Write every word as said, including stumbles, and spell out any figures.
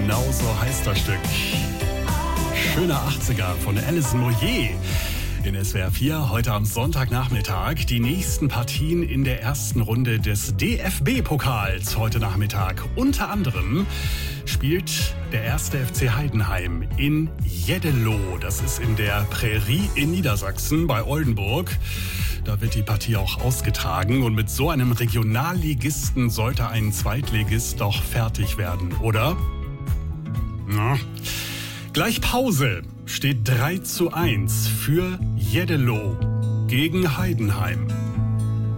Genau so heißt das Stück. Schöner achtziger von Alison Moyet. In S W R vier, heute am Sonntagnachmittag, die nächsten Partien in der ersten Runde des D F B-Pokals heute Nachmittag. Unter anderem spielt der erste F C Heidenheim in Jeddelo. Das ist in der Prärie in Niedersachsen bei Oldenburg. Da wird die Partie auch ausgetragen. Und mit so einem Regionalligisten sollte ein Zweitligist doch fertig werden, oder? Na. Gleich Pause steht drei zu eins für Jeddelo gegen Heidenheim.